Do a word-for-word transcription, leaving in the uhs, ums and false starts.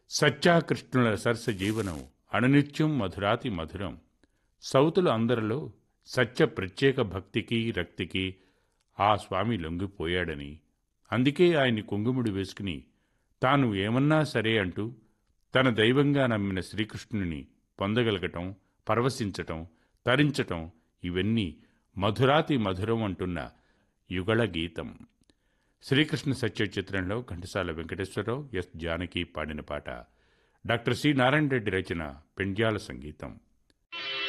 సత్యాకృష్ణుల సరస జీవనం అణనిత్యం మధురాతి మధురం. సౌతులు అందరిలో సత్య ప్రత్యేక భక్తికి రక్తికి ఆ స్వామి లొంగిపోయాడని, అందుకే ఆయన్ని కొంగుముడి వేసుకుని తాను ఏమన్నా సరే అంటూ తన దైవంగా నమ్మిన శ్రీకృష్ణుని పొందగలగటం, పరవశించటం, తరించటం ఇవన్నీ మధురాతి మధురం అంటున్న యుగళ గీతం. శ్రీకృష్ణ సత్య చిత్రంలో ఘంటసాల వెంకటేశ్వరరావు, ఎస్ జానకి పాడిన పాట. డాక్టర్ సి నారాయణ రెడ్డి రచన, పెండ్యాల సంగీతం.